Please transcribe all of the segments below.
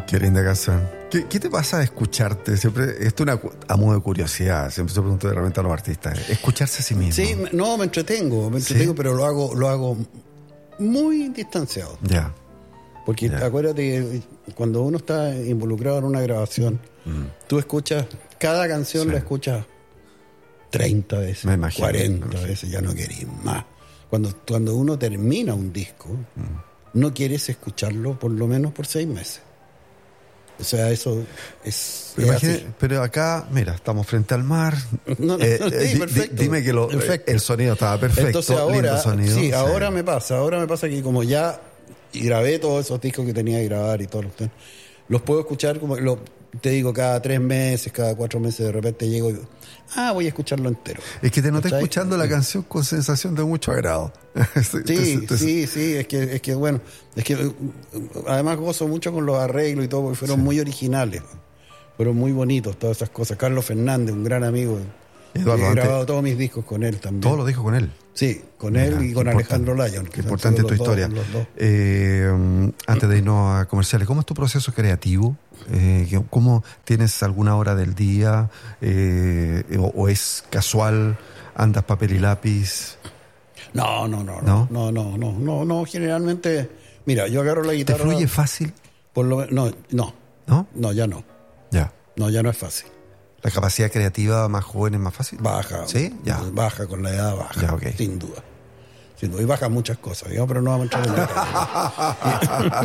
Qué linda canción. ¿Qué te pasa de escucharte? Siempre, esto es a modo de curiosidad, siempre se pregunta de repente a los artistas, escucharse a sí mismo. Sí, no, me entretengo, ¿sí? Pero lo hago muy distanciado. Ya. Porque acuérdate que cuando uno está involucrado en una grabación, tú escuchas, cada canción la escuchas 30 veces, me imagino, 40 veces, ya no querés más. Cuando uno termina un disco, no quieres escucharlo por lo menos por 6 meses. O sea, eso es así. Pero acá, mira, estamos frente al mar. Perfecto. Dime que el sonido estaba perfecto. Entonces ahora, lindo sonido. Sí, ahora me pasa que como ya grabé todos esos discos que tenía que grabar y todos los puedo escuchar como te digo, cada 3 meses, cada 4 meses, de repente llego y voy a escucharlo entero. Es que te noté escuchando la canción con sensación de mucho agrado. Sí, es que bueno, es que además gozo mucho con los arreglos y todo, porque fueron muy originales, fueron muy bonitos todas esas cosas. Carlos Fernández, un gran amigo, Eduardo, he grabado todos mis discos con él también. ¿Todos los discos con él? Sí, con él y con Alejandro Lyon. Qué importante tu historia. Antes de irnos a comerciales, ¿cómo es tu proceso creativo? ¿Cómo tienes alguna hora del día? ¿O es casual? ¿Andas papel y lápiz? No, generalmente, mira, yo agarro la guitarra. ¿Te fluye fácil? No, ya no. Ya. No, ya no es fácil. ¿La capacidad creativa más joven es más fácil? Baja. ¿Sí? Ya. Baja, con la edad baja. Ya, okay. Sin duda. Y baja muchas cosas, digamos, pero no vamos a entrar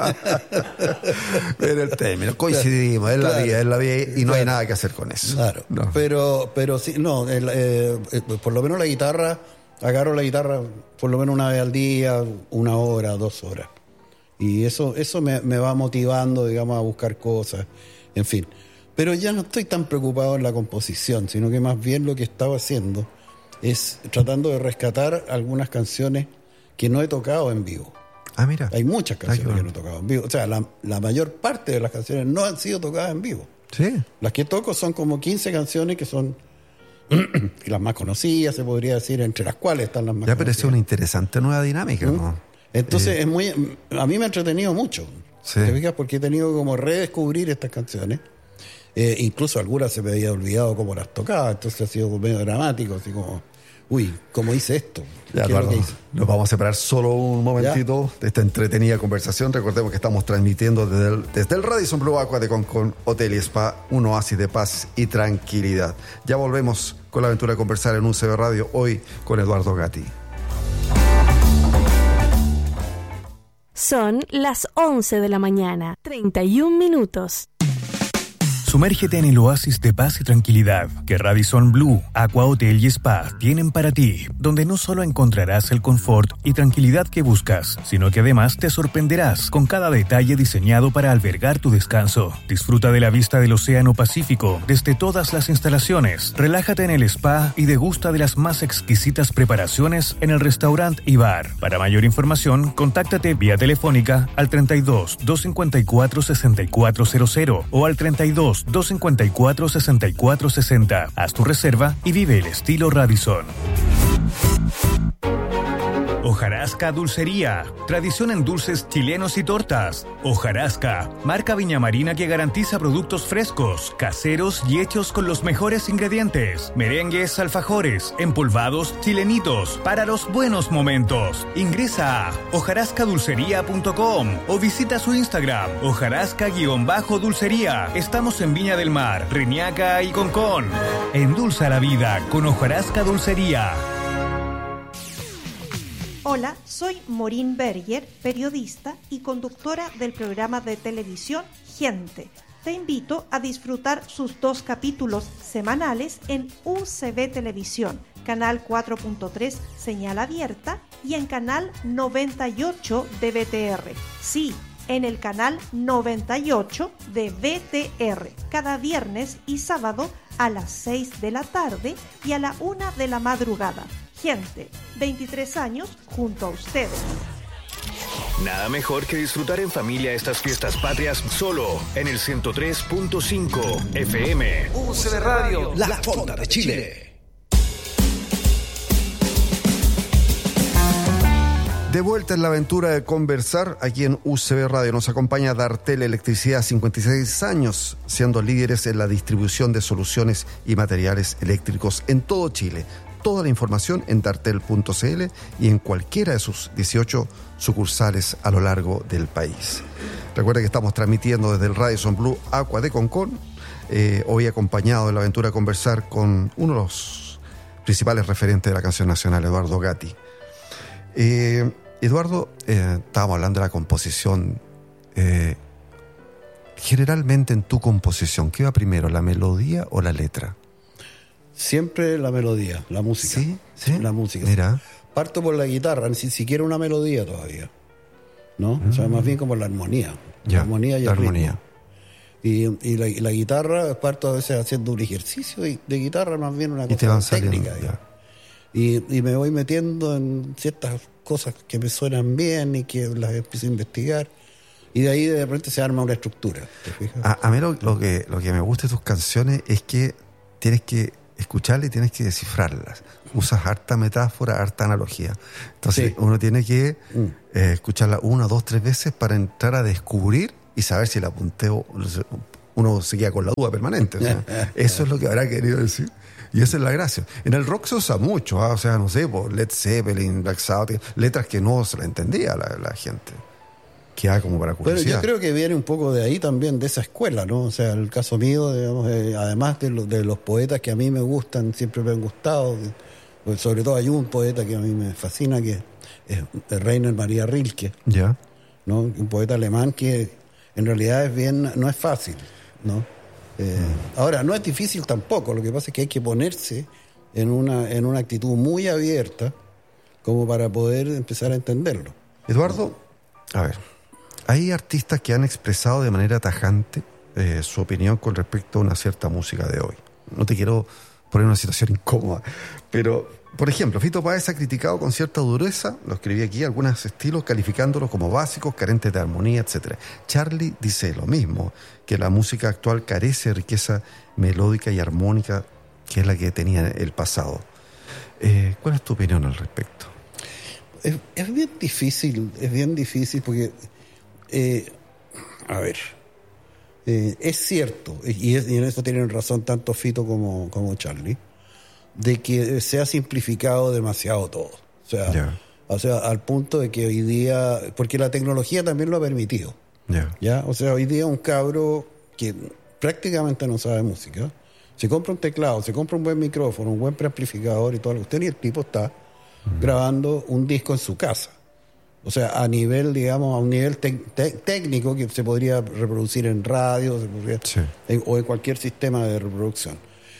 en Pero el término, coincidimos, es la vida y no hay nada que hacer con eso. Claro. No. Pero sí, no, por lo menos la guitarra, agarro la guitarra por lo menos una vez al día, 1 hora, 2 horas. Y eso me va motivando, digamos, a buscar cosas, en fin. Pero ya no estoy tan preocupado en la composición, sino que más bien lo que estaba haciendo es tratando de rescatar algunas canciones que no he tocado en vivo. Ah, mira. Hay muchas canciones que no he tocado en vivo. O sea, la mayor parte de las canciones no han sido tocadas en vivo. Sí. Las que toco son como 15 canciones que son las más conocidas, se podría decir, entre las cuales están las más conocidas. Ya, pero es una interesante nueva dinámica, ¿no? Entonces, a mí me ha entretenido mucho. Sí. ¿Te fijas? Porque he tenido como redescubrir estas canciones. Incluso algunas se me había olvidado cómo las tocaba, entonces ha sido medio dramático, así como, ¿cómo hice esto? Ya, Eduardo, nos vamos a separar solo un momentito de esta entretenida conversación. Recordemos que estamos transmitiendo desde el Radisson Blu Aqua de Concón Hotel y Spa, un oasis de paz y tranquilidad. Ya volvemos con la aventura de conversar en UCB Radio, hoy con Eduardo Gatti. Son las 11 de la mañana, 31 minutos. Sumérgete en el oasis de paz y tranquilidad que Radisson Blu, Aqua Hotel y Spa tienen para ti, donde no solo encontrarás el confort y tranquilidad que buscas, sino que además te sorprenderás con cada detalle diseñado para albergar tu descanso. Disfruta de la vista del Océano Pacífico desde todas las instalaciones, relájate en el spa y degusta de las más exquisitas preparaciones en el restaurante y bar. Para mayor información, contáctate vía telefónica al 32 254 6400 o al 32 254-6460. Haz tu reserva y vive el estilo Radisson. Hojarasca Dulcería, tradición en dulces chilenos y tortas. Hojarasca, marca Viña Marina que garantiza productos frescos, caseros y hechos con los mejores ingredientes. Merengues, alfajores, empolvados, chilenitos, para los buenos momentos. Ingresa a hojarascadulcería.com o visita su Instagram, hojarasca_dulcería. Estamos en Viña del Mar, Reñaca y Concón. Endulza la vida con Hojarasca Dulcería. Hola, soy Maureen Berger, periodista y conductora del programa de televisión Gente. Te invito a disfrutar sus 2 capítulos semanales en UCB Televisión, canal 4.3 señal abierta y en canal 98 de BTR. Sí, en el canal 98 de BTR, cada viernes y sábado a las 6 de la tarde y a la 1 de la madrugada. Gente, 23 años junto a ustedes. Nada mejor que disfrutar en familia estas fiestas patrias solo en el 103.5 FM. UCB Radio, la fonda de Chile. De vuelta en la aventura de conversar aquí en UCB Radio. Nos acompaña Dartel Electricidad, 56 años, siendo líderes en la distribución de soluciones y materiales eléctricos en todo Chile. Toda la información en dartel.cl y en cualquiera de sus 18 sucursales a lo largo del país. Recuerda que estamos transmitiendo desde el Radisson Blu Aqua de Concón, hoy acompañado en la aventura de conversar con uno de los principales referentes de la canción nacional, Eduardo Gatti. Eduardo, estábamos hablando de la composición. Generalmente en tu composición, ¿qué va primero, la melodía o la letra? Siempre la melodía, la música. ¿Sí? La música. Mira. Parto por la guitarra, ni siquiera una melodía todavía, ¿no? O sea, más bien como la armonía. Ya, la armonía y la el ritmo. armonía. Y la guitarra, parto a veces haciendo un ejercicio de guitarra, más bien una te van cosa técnica. saliendo, Y me voy metiendo en ciertas cosas que me suenan bien y que las empiezo a investigar. Y de ahí de repente se arma una estructura. ¿Te fijas? A mí lo que me gusta de tus canciones es que tienes que escucharlas y tienes que descifrarlas. Usas harta metáfora, harta analogía. Entonces Sí. uno tiene que escucharla 1, 2, 3 veces para entrar a descubrir y saber si el apunteo, uno se queda con la duda permanente. O sea, eso es lo que habrá querido decir. Y esa es la gracia. En el rock se usa mucho, o sea, no sé, por Led Zeppelin, Black Sabbath, letras que no se la entendía la gente. Queda como para Pero curiosidad. yo creo que viene un poco de ahí también, de esa escuela, ¿no? O sea, el caso mío, digamos, además de los poetas que a mí me gustan, siempre me han gustado, sobre todo hay un poeta que a mí me fascina, que es Rainer Maria Rilke, Ya. ¿no? Un poeta alemán que en realidad no es fácil, ¿no? Ahora, no es difícil tampoco, lo que pasa es que hay que ponerse en una actitud muy abierta como para poder empezar a entenderlo. Eduardo, a ver, hay artistas que han expresado de manera tajante su opinión con respecto a una cierta música de hoy. No te quiero poner en una situación incómoda, pero, por ejemplo, Fito Páez ha criticado con cierta dureza, lo escribí aquí, algunos estilos calificándolos como básicos, carentes de armonía, etc. Charlie dice lo mismo, que la música actual carece de riqueza melódica y armónica que es la que tenía el pasado. ¿Cuál es tu opinión al respecto? Es bien difícil porque, a ver, es cierto, y en eso tienen razón tanto Fito como Charlie, de que se ha simplificado demasiado todo. O sea, al punto de que hoy día, porque la tecnología también lo ha permitido. ¿Ya? O sea, hoy día un cabro que prácticamente no sabe música, se compra un teclado, se compra un buen micrófono, un buen preamplificador y toda la cuestión, y el tipo está grabando un disco en su casa. O sea, a nivel, digamos, a un nivel técnico que se podría reproducir en radio, o en cualquier sistema de reproducción.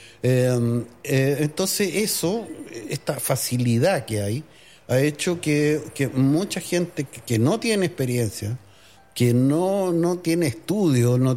Entonces esta facilidad que hay, ha hecho que mucha gente que no tiene experiencia, que no tiene estudios, no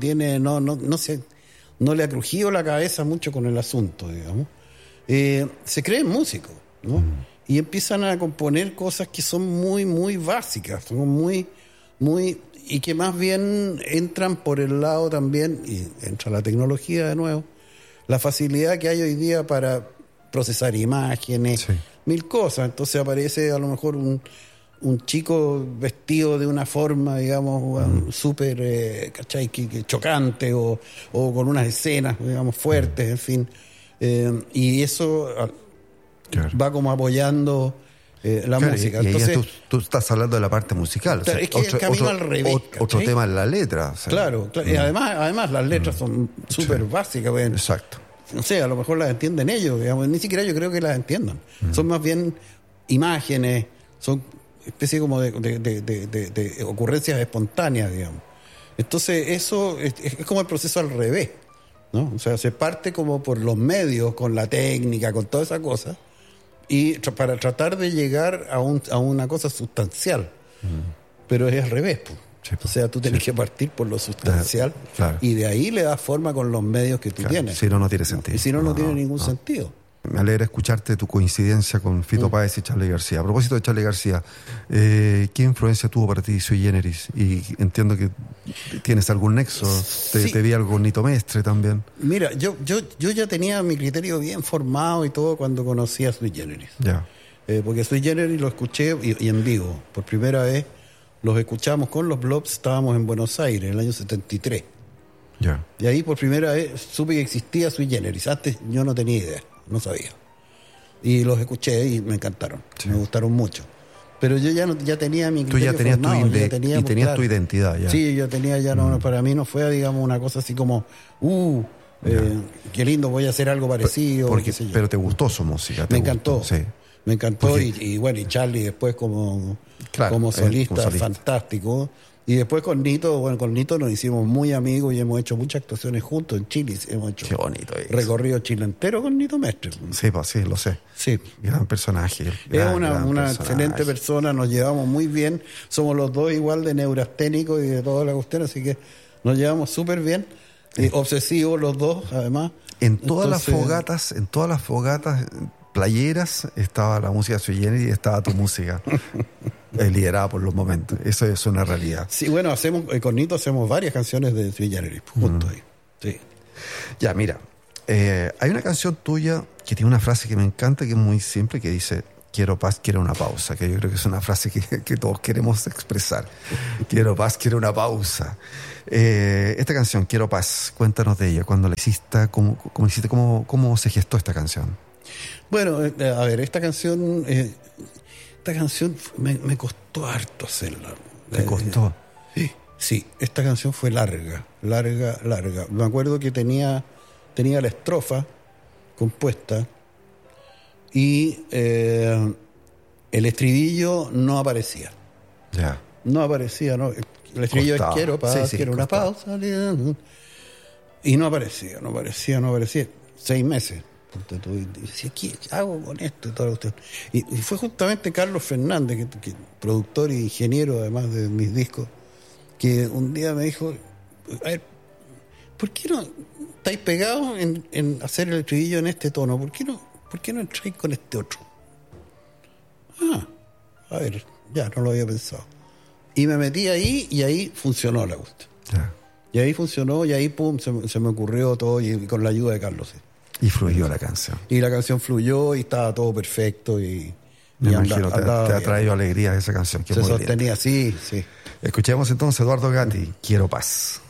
le ha crujido la cabeza mucho con el asunto, digamos, se creen músicos, ¿no? Y empiezan a componer cosas que son muy, muy básicas, son muy, y que más bien entran por el lado también, y entra la tecnología de nuevo, la facilidad que hay hoy día para procesar imágenes, mil cosas. Entonces aparece a lo mejor un chico vestido de una forma, digamos, súper, ¿cachai? Que chocante, o con unas escenas, digamos, fuertes, en fin. Y eso va como apoyando la música. Y entonces, tú estás hablando de la parte musical. Claro, es que es camino al revés. Otro tema es la letra. O sea, claro. Y además las letras son súper básicas. Exacto. No sé, a lo mejor las entienden ellos, digamos, ni siquiera yo creo que las entiendan. Son más bien imágenes, son especie como de ocurrencias espontáneas, digamos. Entonces eso es como el proceso al revés, ¿no? O sea, se parte como por los medios, con la técnica, con toda esa cosa, y para tratar de llegar a una cosa sustancial. Pero es al revés, pues. O sea, tú tienes que partir por lo sustancial, y de ahí le das forma con los medios que tú tienes. Si no tiene sentido. Y si no tiene ningún sentido. Me alegra escucharte tu coincidencia con Fito Páez y Charly García. A propósito de Charly García, ¿qué influencia tuvo para ti Sui Generis? Y entiendo que tienes algún nexo. Te vi algo Nito Mestre también. Mira, yo ya tenía mi criterio bien formado y todo cuando conocí a Sui Generis. Ya. porque Sui Generis lo escuché y en vivo. Por primera vez los escuchamos con los Blobs, estábamos en Buenos Aires en el año 73. Ya. Y ahí por primera vez supe que existía Sui Generis. Antes yo no tenía idea, no sabía. Y los escuché y me encantaron, me gustaron mucho. Pero yo ya tenía mi criterio. Tú ya tenías formado, tenías claro, tu identidad ya. Sí, yo tenía ya, no, para mí no fue, digamos, una cosa así como, qué lindo, voy a hacer algo parecido. Pero te gustó su música. Me encantó. Sí. Me encantó y bueno, y Charlie después como solista, fantástico. Y después con Nito nos hicimos muy amigos y hemos hecho muchas actuaciones juntos en Chile. Hemos hecho qué bonito es. Recorrido Chile entero con Nito Mestre. Sí, pues sí, lo sé. Sí. Gran personaje. Es una excelente persona, nos llevamos muy bien. Somos los dos igual de neurasténicos y de toda la cuestión, así que nos llevamos súper bien. Obsesivos los dos, además. En todas las fogatas playeras estaba la música de Sui Generis y estaba tu música. Liderada por los momentos. Eso es una realidad. Sí, bueno, con Nito hacemos varias canciones de Sui Generis juntos ahí. Sí. Ya, mira, hay una canción tuya que tiene una frase que me encanta, que es muy simple, que dice: quiero paz, quiero una pausa, que yo creo que es una frase que todos queremos expresar. Quiero paz, quiero una pausa. Esta canción, Quiero Paz, cuéntanos de ella, cuándo la hiciste, cómo se gestó esta canción. Bueno, a ver, esta canción me costó harto hacerla. ¿Te costó? Sí, esta canción fue larga. Me acuerdo que tenía la estrofa compuesta y el estribillo no aparecía. Ya. No aparecía, ¿no? El estribillo es quiero paz, quiero una pausa. Y no aparecía. 6 meses. Y decía, ¿qué hago con esto? Y fue justamente Carlos Fernández, que productor e ingeniero además de mis discos, que un día me dijo: a ver, ¿por qué no estáis pegados en hacer el estribillo en este tono? ¿Por qué no entráis con este otro? A ver, ya no lo había pensado. Y me metí ahí y ahí funcionó la cuestión. Ya. Y ahí funcionó y ahí pum, se me ocurrió todo y con la ayuda de Carlos. Y fluyó la canción. Y la canción fluyó y estaba todo perfecto y me imagino, te ha traído alegría esa canción. Que se muy sostenía, linda. sí. Escuchemos entonces Eduardo Gatti, Quiero Paz.